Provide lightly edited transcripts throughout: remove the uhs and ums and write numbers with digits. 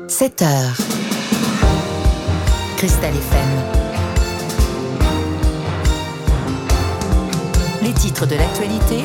7h. Cristal FM. Les titres de l'actualité.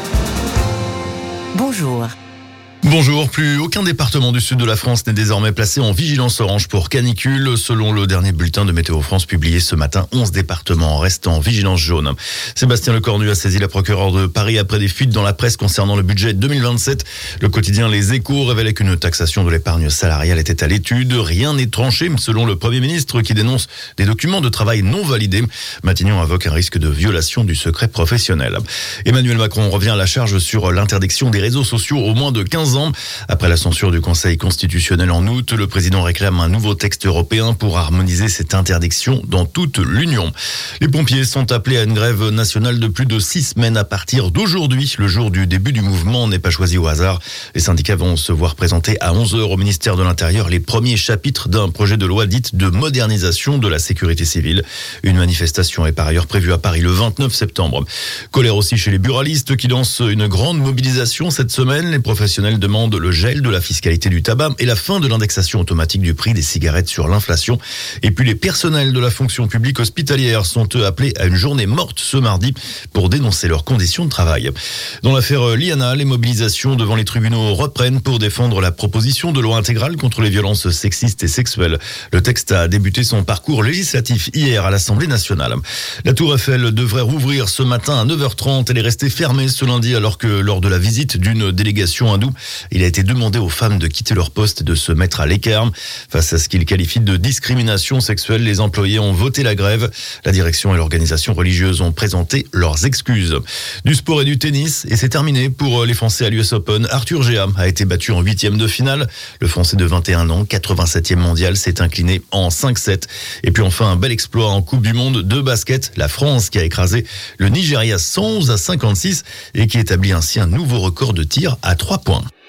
Bonjour. Bonjour, plus aucun département du sud de la France n'est désormais placé en vigilance orange pour canicule. Selon le dernier bulletin de Météo France publié ce matin, 11 départements restent en vigilance jaune. Sébastien Lecornu a saisi la procureure de Paris après des fuites dans la presse concernant le budget 2027. Le quotidien Les Échos révélait qu'une taxation de l'épargne salariale était à l'étude. Rien n'est tranché selon le Premier ministre qui dénonce des documents de travail non validés. Matignon invoque un risque de violation du secret professionnel. Emmanuel Macron revient à la charge sur l'interdiction des réseaux sociaux aux moins de 15 ans. Après la censure du Conseil constitutionnel en août, le président réclame un nouveau texte européen pour harmoniser cette interdiction dans toute l'Union. Les pompiers sont appelés à une grève nationale de plus de 6 semaines à partir d'aujourd'hui. Le jour du début du mouvement n'est pas choisi au hasard. Les syndicats vont se voir présenter à 11h au ministère de l'Intérieur les premiers chapitres d'un projet de loi dite de modernisation de la sécurité civile. Une manifestation est par ailleurs prévue à Paris le 29 septembre. Colère aussi chez les buralistes qui lancent une grande mobilisation cette semaine. Les professionnels demande le gel de la fiscalité du tabac et la fin de l'indexation automatique du prix des cigarettes sur l'inflation. Et puis les personnels de la fonction publique hospitalière sont eux appelés à une journée morte ce mardi pour dénoncer leurs conditions de travail. Dans l'affaire Liana, les mobilisations devant les tribunaux reprennent pour défendre la proposition de loi intégrale contre les violences sexistes et sexuelles. Le texte a débuté son parcours législatif hier à l'Assemblée nationale. La Tour Eiffel devrait rouvrir ce matin à 9h30. Elle est restée fermée ce lundi alors que lors de la visite d'une délégation hindoue, il a été demandé aux femmes de quitter leur poste et de se mettre à l'écart. Face à ce qu'ils qualifient de discrimination sexuelle, les employés ont voté la grève. La direction et l'organisation religieuse ont présenté leurs excuses. Du sport et du tennis, et c'est terminé pour les Français à l'US Open. Arthur Gea a été battu en 8e de finale. Le Français de 21 ans, 87e mondial, s'est incliné en 5-7. Et puis enfin, un bel exploit en Coupe du Monde de basket. La France qui a écrasé le Nigeria 111-56 et qui établit ainsi un nouveau record de tir à 3 points.